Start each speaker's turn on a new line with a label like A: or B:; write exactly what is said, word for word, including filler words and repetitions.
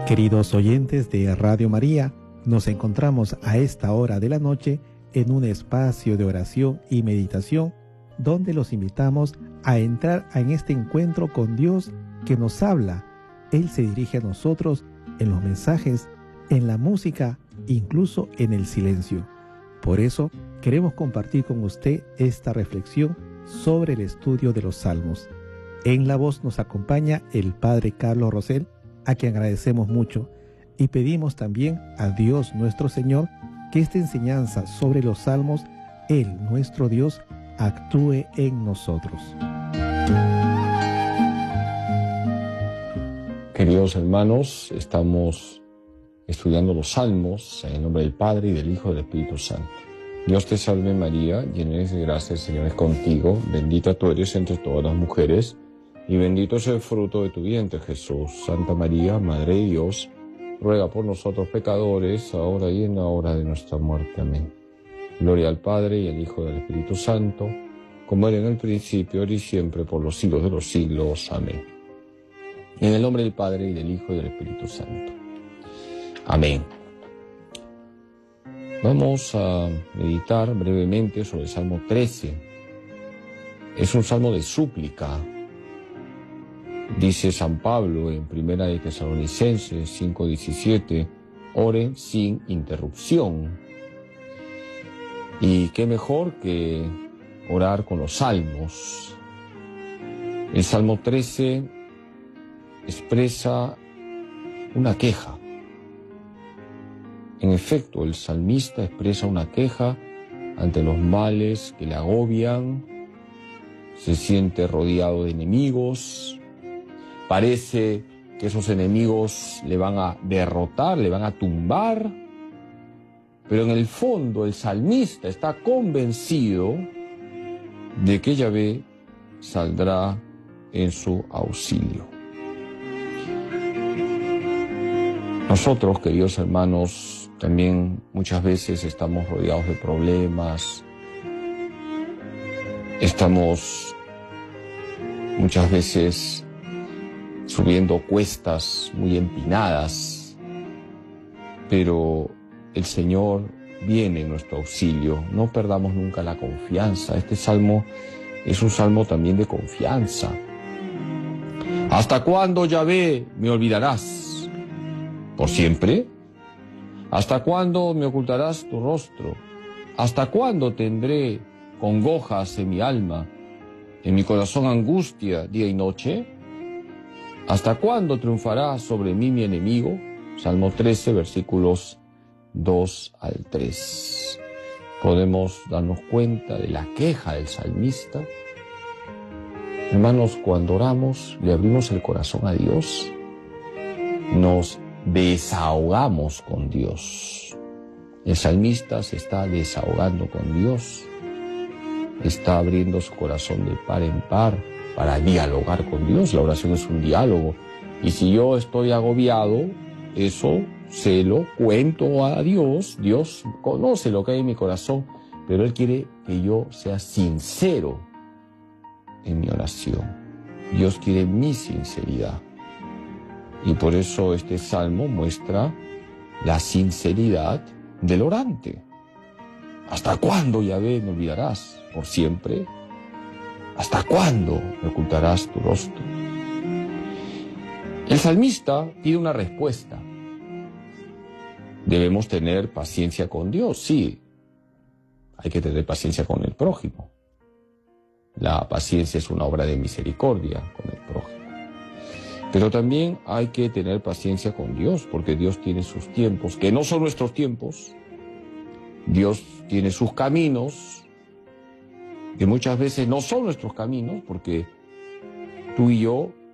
A: Queridos oyentes de Radio María, nos encontramos a esta hora de la noche en un espacio de oración y meditación donde los invitamos a entrar en este encuentro con Dios que nos habla. Él se dirige a nosotros en los mensajes, en la música, incluso en el silencio. Por eso queremos compartir con usted esta reflexión sobre el estudio de los Salmos. En la voz nos acompaña el Padre Carlos Rosell, a quien agradecemos mucho, y pedimos también a Dios nuestro Señor que esta enseñanza sobre los Salmos, Él, nuestro Dios, actúe en nosotros.
B: Queridos hermanos, estamos estudiando los Salmos en el nombre del Padre y del Hijo y del Espíritu Santo. Dios te salve María, llena eres de gracia, el Señor es contigo, bendita tú eres entre todas las mujeres, y bendito es el fruto de tu vientre, Jesús. Santa María, Madre de Dios, ruega por nosotros pecadores, ahora y en la hora de nuestra muerte. Amén. Gloria al Padre, y al Hijo, y al Espíritu Santo, como era en el principio, ahora y siempre, por los siglos de los siglos. Amén. En el nombre del Padre, y del Hijo, y del Espíritu Santo. Amén. Vamos a meditar brevemente sobre el Salmo trece. Es un salmo de súplica. Dice San Pablo en Primera de Tesalonicenses cinco diecisiete, oren sin interrupción. Y qué mejor que orar con los salmos. El Salmo trece expresa una queja. En efecto, el salmista expresa una queja ante los males que le agobian, se siente rodeado de enemigos. Parece que esos enemigos le van a derrotar, le van a tumbar, pero en el fondo el salmista está convencido de que Yahvé saldrá en su auxilio. Nosotros, queridos hermanos, también muchas veces estamos rodeados de problemas, estamos muchas veces subiendo cuestas muy empinadas, pero el Señor viene en nuestro auxilio. No perdamos nunca la confianza. Este salmo es un salmo también de confianza. ¿Hasta cuándo, Yahvé, me olvidarás? ¿Por siempre? ¿Hasta cuándo me ocultarás tu rostro? ¿Hasta cuándo tendré congojas en mi alma, en mi corazón angustia día y noche? ¿Hasta cuándo triunfará sobre mí mi enemigo? Salmo trece, versículos dos al tres. Podemos darnos cuenta de la queja del salmista. Hermanos, cuando oramos, le abrimos el corazón a Dios, nos desahogamos con Dios. El salmista se está desahogando con Dios, está abriendo su corazón de par en par para dialogar con Dios. La oración es un diálogo. Y si yo estoy agobiado, eso se lo cuento a Dios. Dios conoce lo que hay en mi corazón, pero Él quiere que yo sea sincero en mi oración. Dios quiere mi sinceridad. Y por eso este salmo muestra la sinceridad del orante. ¿Hasta cuándo, Yahvé, me olvidarás? ¿Por siempre? ¿Hasta cuándo me ocultarás tu rostro? El salmista pide una respuesta. Debemos tener paciencia con Dios, sí. Hay que tener paciencia con el prójimo. La paciencia es una obra de misericordia con el prójimo. Pero también hay que tener paciencia con Dios, porque Dios tiene sus tiempos, que no son nuestros tiempos. Dios tiene sus caminos, que muchas veces no son nuestros caminos, porque tú y yo